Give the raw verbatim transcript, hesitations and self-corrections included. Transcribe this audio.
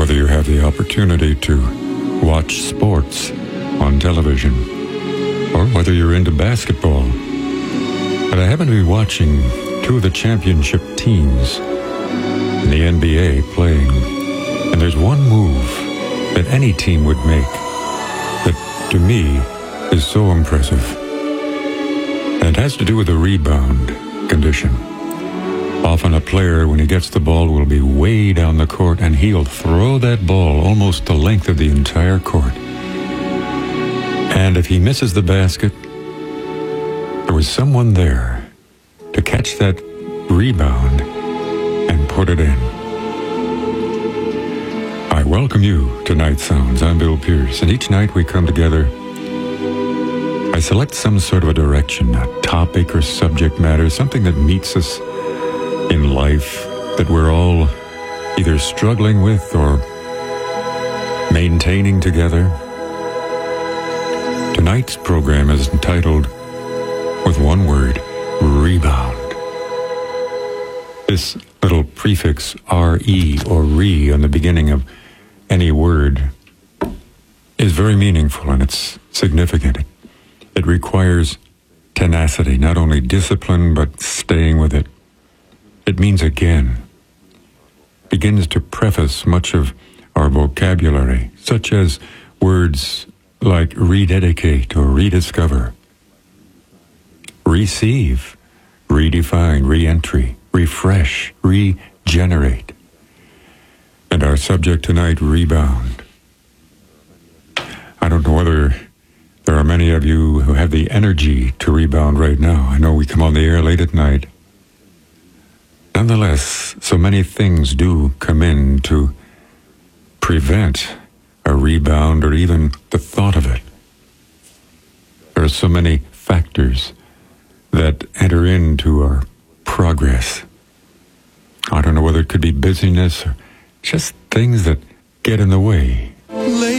Whether you have the opportunity to watch sports on television, or whether you're into basketball. But I happen to be watching two of the championship teams in the N B A playing, and there's one move that any team would make that, to me, is so impressive. And it has to do with the rebound condition. Often a player, when he gets the ball, will be way down the court, and he'll throw that ball almost the length of the entire court. And if he misses the basket, there was someone there to catch that rebound and put it in. I welcome you to Night Sounds. I'm Bill Pierce, and each night we come together. I select some sort of a direction, a topic or subject matter, something that meets us in life that we're all either struggling with or maintaining together. Tonight's program is entitled, with one word, rebound. This little prefix re or re on the beginning of any word is very meaningful, and it's significant. It requires tenacity, not only discipline, but staying with it. It means again, begins to preface much of our vocabulary, such as words like rededicate or rediscover, receive, redefine, re-entry, refresh, regenerate. And our subject tonight, rebound. I don't know whether there are many of you who have the energy to rebound right now. I know we come on the air late at night. Nonetheless, so many things do come in to prevent a rebound or even the thought of it. There are so many factors that enter into our progress. I don't know whether it could be busyness or just things that get in the way.